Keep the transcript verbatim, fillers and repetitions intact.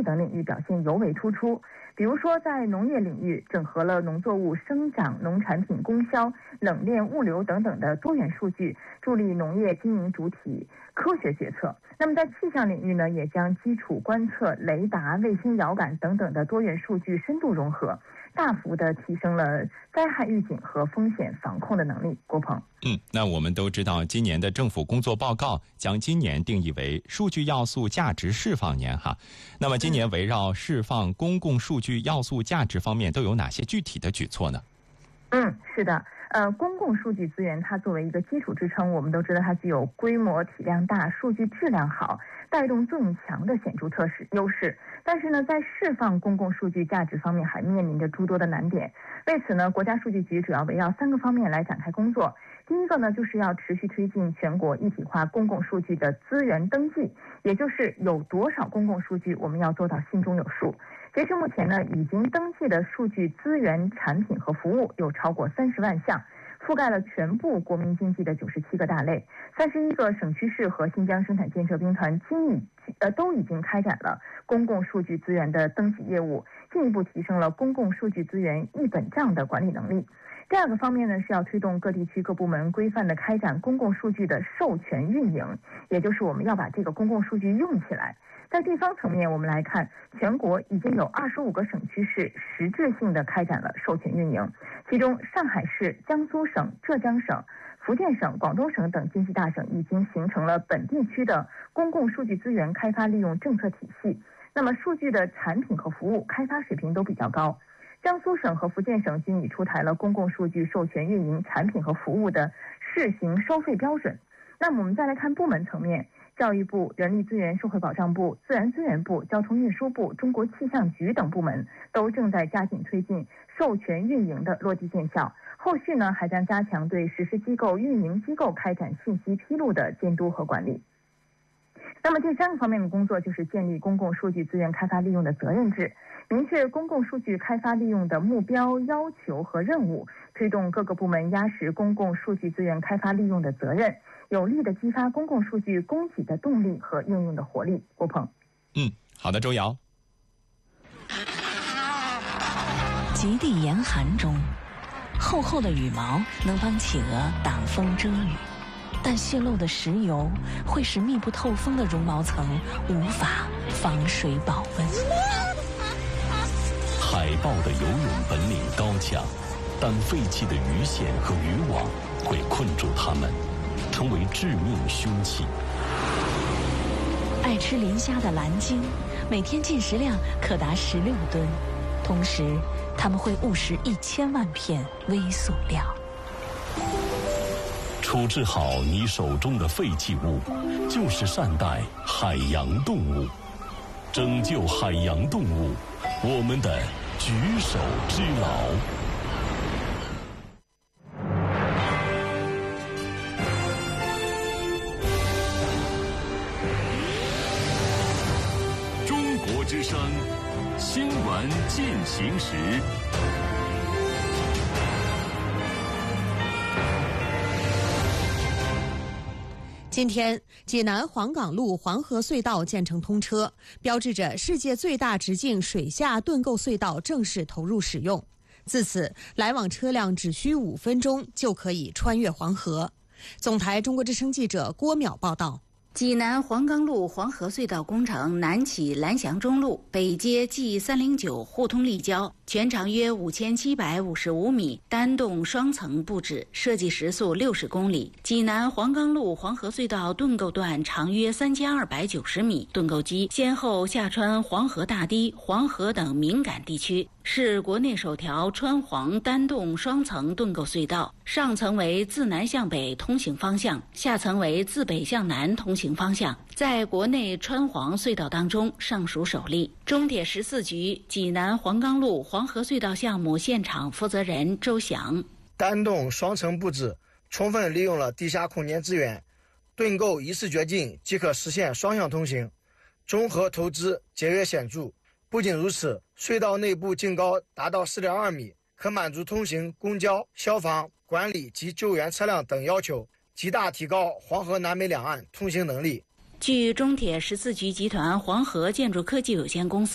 等领域表现尤为突出。比如说，在农业领域，整合了农作物生长、农产品供销、冷链物流等等的多元数据，助力农业经营主体科学决策。那么在气象领域呢，也将基础观测、雷达、卫星遥感等等的多元数据深度融合，大幅的提升了灾害预警和风险防控的能力。郭鹏， 嗯，那我们都知道，今年的政府工作报告将今年定义为数据要素价值释放年哈。那么今年围绕释放公共数据要素价值方面都有哪些具体的举措呢？ 嗯，是的。呃，公共数据资源它作为一个基础支撑，我们都知道它具有规模体量大、数据质量好、带动作用强的显著特势优势。但是呢，在释放公共数据价值方面还面临着诸多的难点。为此呢，国家数据局主要围绕三个方面来展开工作。第一个呢，就是要持续推进全国一体化公共数据的资源登记，也就是有多少公共数据，我们要做到心中有数。截至目前呢，已经登记的数据资源产品和服务有超过三十万项，覆盖了全部国民经济的九十七个大类，三十一个省区市和新疆生产建设兵团经已呃都已经开展了公共数据资源的登记业务，进一步提升了公共数据资源一本账的管理能力。第二个方面呢，是要推动各地区各部门规范的开展公共数据的授权运营，也就是我们要把这个公共数据用起来。在地方层面，我们来看，全国已经有二十五个省区市实质性的开展了授权运营，其中上海市、江苏省、浙江省、福建省、广东省等经济大省已经形成了本地区的公共数据资源开发利用政策体系。那么，数据的产品和服务开发水平都比较高。江苏省和福建省均已出台了公共数据授权运营产品和服务的试行收费标准。那么我们再来看部门层面，教育部、人力资源社会保障部、自然资源部、交通运输部、中国气象局等部门都正在加紧推进授权运营的落地见效。后续呢，还将加强对实施机构、运营机构开展信息披露的监督和管理。那么第三个方面的工作就是建立公共数据资源开发利用的责任制，明确公共数据开发利用的目标、要求和任务，推动各个部门压实公共数据资源开发利用的责任，有力的激发公共数据供给的动力和应用的活力。郭鹏， 嗯，好的，周瑶。 极地严寒中，厚厚的羽毛能帮企鹅挡风遮雨，但泄漏的石油会使密不透风的绒毛层无法防水保温。 海豹的游泳本领高强，但废弃的鱼线和渔网会困住它们，成为致命凶器。 爱吃磷虾的蓝鲸，每天进食量可达十六吨，同时它们会误食一千万片微塑料。 处置好你手中的废弃物，就是善待海洋动物，拯救海洋动物，我们的举手之劳。 中国之声新闻进行时。 今天，济南黄岗路黄河隧道建成通车，标志着世界最大直径水下盾构隧道正式投入使用。自此，来往车辆只需五分钟就可以穿越黄河。总台中国之声记者郭淼报道。 济南黄岗路黄河隧道工程南起蓝翔中路，北接 G 三零九互通立交，全长约五千七百五十五米，单洞双层布置，设计时速六十公里。济南黄岗路黄河隧道盾构段长约三千二百九十米，盾构机先后下穿黄河大堤、黄河等敏感地区，是国内首条穿黄单洞双层盾构隧道。上层为自南向北通行方向，下层为自北向南通行方向，在国内穿黄隧道当中尚属首例。中铁十四局济南黄岗路黄河隧道项目现场负责人周翔： 单洞双层布置充分利用了地下空间资源，盾构一次掘进即可实现双向通行，综合投资节约显著。不仅如此，隧道内部净高达到 四点二米，可满足通行公交、消防、管理及救援车辆等要求，极大提高黄河南北两岸通行能力。 据中铁十四局集团黄河建筑科技有限公司